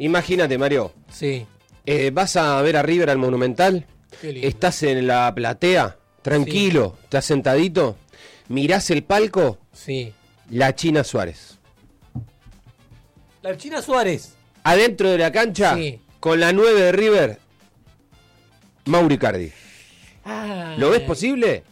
Imagínate, Mario. Sí. Vas a ver a River al Monumental. Qué lindo. Estás en la platea, tranquilo, estás sentadito, mirás el palco, Sí. la China Suárez. La China Suárez. Adentro de la cancha, Sí. con la 9 de River, Mauro Icardi. ¿Lo ves posible?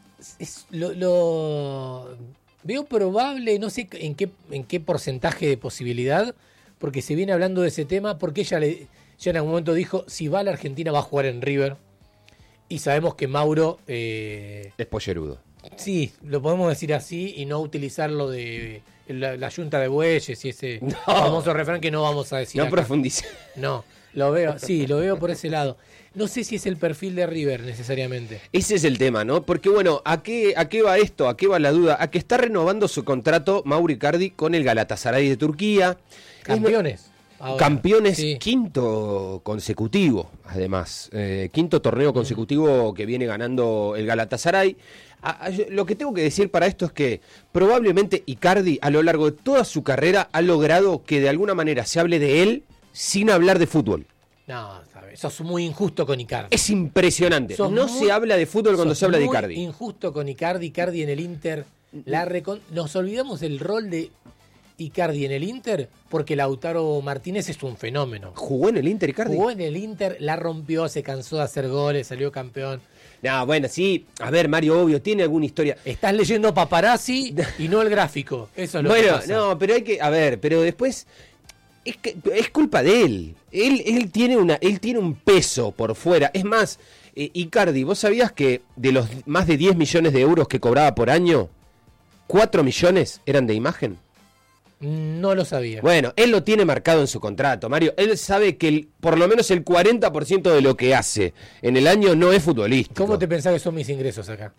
Lo veo probable, no sé en qué porcentaje de posibilidad, porque se viene hablando de ese tema, porque ella en algún momento dijo, si va a la Argentina va a jugar en River, y sabemos que Mauro... Es pollerudo. Sí, lo podemos decir así y no utilizarlo de la yunta de bueyes y ese famoso refrán que no vamos a decir. No acá. profundice. No, lo veo por ese lado. No sé si es el perfil de River necesariamente. Ese es el tema, ¿no? Porque bueno, ¿a qué va esto? ¿A qué va la duda? A que está renovando su contrato Mauro Icardi con el Galatasaray de Turquía. Campeones. Ahora, Campeones, sí. quinto consecutivo, además. Quinto torneo consecutivo que viene ganando el Galatasaray. Lo que tengo que decir para esto es que probablemente Icardi a lo largo de toda su carrera ha logrado que de alguna manera se hable de él sin hablar de fútbol. No, sabes, sos muy injusto con Icardi. Es impresionante. Se habla de fútbol cuando se habla de Icardi. Injusto con Icardi. Icardi en el Inter. Nos olvidamos del rol de Icardi en el Inter porque Lautaro Martínez es un fenómeno. ¿Jugó en el Inter, Icardi? Jugó en el Inter, la rompió, se cansó de hacer goles, salió campeón. No, bueno, sí. A ver, Mario, obvio, tiene alguna historia. Estás leyendo Paparazzi y no el gráfico. Eso es lo que Bueno, pasa. no, pero hay que... A ver, pero después... Es culpa de él. Él tiene un peso por fuera. Es más, Icardi, ¿vos sabías que de los más de 10 millones de euros que cobraba por año, 4 millones eran de imagen? No lo sabía. Bueno, él lo tiene marcado en su contrato, Mario. Él sabe que por lo menos el 40% de lo que hace en el año no es futbolístico. ¿Cómo te pensás que son mis ingresos acá?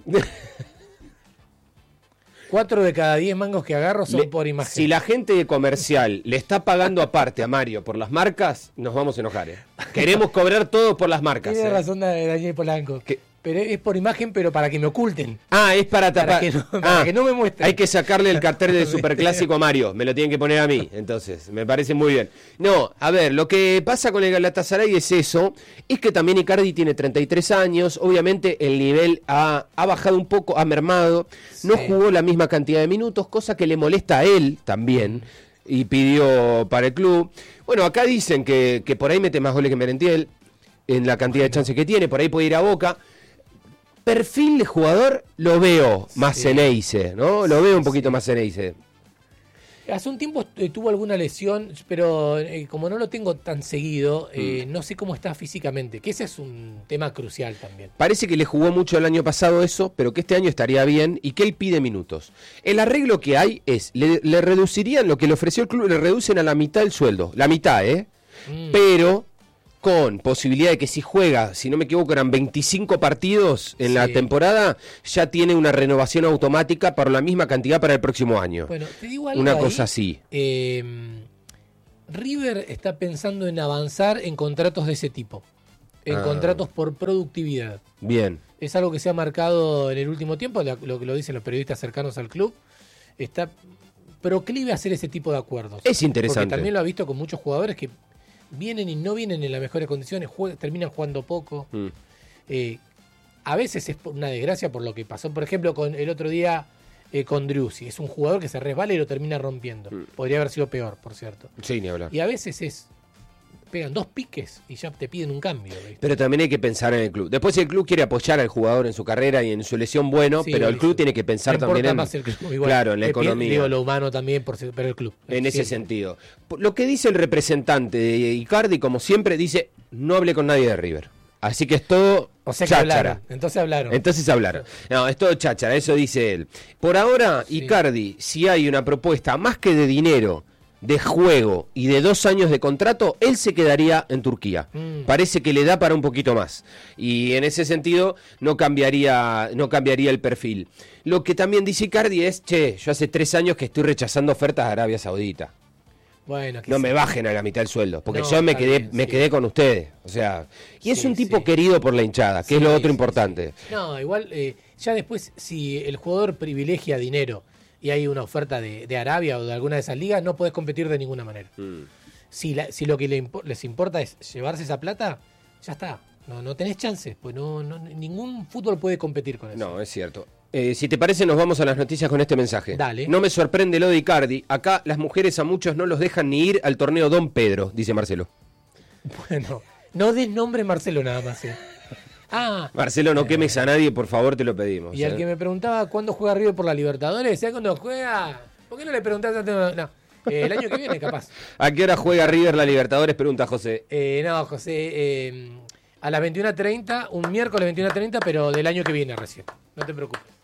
4 de cada 10 mangos que agarro son por imagen. Si la gente de comercial le está pagando aparte a Mario por las marcas, nos vamos a enojar. Queremos cobrar todo por las marcas. Tiene razón Daniel Polanco. Pero es por imagen, pero para que me oculten. Ah, es para tapar. Para que no me muestren. Hay que sacarle el cartel de Superclásico a Mario. Me lo tienen que poner a mí. Entonces, me parece muy bien. No, a ver, lo que pasa con el Galatasaray es eso. Es que también Icardi tiene 33 años. Obviamente el nivel ha bajado un poco, ha mermado. No jugó la misma cantidad de minutos, cosa que le molesta a él también. Y pidió para el club. Bueno, acá dicen que por ahí mete más goles que Merentiel. En la cantidad de chances que tiene. Por ahí puede ir a Boca. Perfil de jugador lo veo más Ceneice, ¿no? Lo veo un poquito más Ceneice. Hace un tiempo tuvo alguna lesión, pero como no lo tengo tan seguido, no sé cómo está físicamente, que ese es un tema crucial también. Parece que le jugó mucho el año pasado eso, pero que este año estaría bien y que él pide minutos. El arreglo que hay es, le reducirían lo que le ofreció el club, le reducen a la mitad el sueldo, la mitad, pero... con posibilidad de que si juega, si no me equivoco, eran 25 partidos en la temporada, ya tiene una renovación automática por la misma cantidad para el próximo año. Bueno, te digo algo una ahí, cosa así. River está pensando en avanzar en contratos de ese tipo, en contratos por productividad. Bien. Es algo que se ha marcado en el último tiempo, lo que lo dicen los periodistas cercanos al club. Está proclive a hacer ese tipo de acuerdos. Es interesante. Porque también lo ha visto con muchos jugadores que vienen y no vienen en las mejores condiciones, terminan jugando poco. A veces es una desgracia por lo que pasó, por ejemplo, con el otro día con Driussi. Es un jugador que se resbala y lo termina rompiendo. Podría haber sido peor, por cierto. Sí, ni hablar. Y a veces pegan 2 piques y ya te piden un cambio, ¿viste? Pero también hay que pensar en el club. Después si el club quiere apoyar al jugador en su carrera y en su lesión, bueno, pero el club tiene que pensar también en, más el club, igual, claro, en la economía. Digo, lo humano también, pero el club. En ese sentido. Lo que dice el representante de Icardi, como siempre, dice, no hable con nadie de River. Así que es todo cháchara. Entonces hablaron. No, es todo cháchara, eso dice él. Por ahora, Icardi, si hay una propuesta más que de dinero, de juego y de 2 años de contrato, él se quedaría en Turquía. Parece que le da para un poquito más. Y en ese sentido no cambiaría el perfil. Lo que también dice Icardi es, yo hace 3 años que estoy rechazando ofertas de Arabia Saudita. Bueno, no me bajen a la mitad del sueldo, porque yo me quedé con ustedes. O sea, y es un tipo querido por la hinchada, que es lo otro importante. No, igual, ya después, si el jugador privilegia dinero y hay una oferta de Arabia o de alguna de esas ligas, no podés competir de ninguna manera. Si lo que les importa es llevarse esa plata, ya está. No tenés chances, pues ningún fútbol puede competir con eso. No, es cierto. Si te parece, nos vamos a las noticias con este mensaje. Dale. No me sorprende lo de Icardi. Acá las mujeres a muchos no los dejan ni ir al torneo Don Pedro, dice Marcelo. Bueno, no des nombre Marcelo nada más. Marcelo, no quemes a nadie, por favor, te lo pedimos. Y al que me preguntaba cuándo juega River por la Libertadores, ¿sabes cuándo juega? ¿Por qué no le preguntás antes? No, el año que viene, capaz. ¿A qué hora juega River la Libertadores? Pregunta José. No, José, a las 21:30, un miércoles 21:30, pero del año que viene recién. No te preocupes.